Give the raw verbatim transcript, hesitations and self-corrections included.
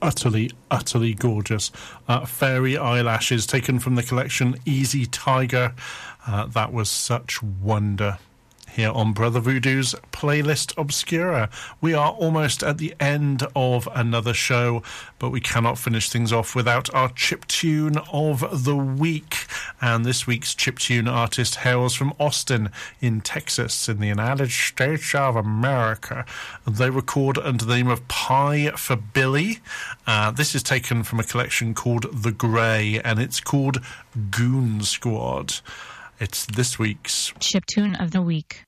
utterly, utterly gorgeous. Uh, Fairy Eyelashes, taken from the collection Easy Tiger. Uh, that was such wonder. Here on Brother Voodoo's Playlist Obscura. We are almost at the end of another show, but we cannot finish things off without our chiptune of the week. And this week's chiptune artist hails from Austin in Texas in the United States of America. They record under the name of Pie for Billy. Uh, this is taken from a collection called The Grey, and it's called Goon Squad. It's this week's chiptune of the week.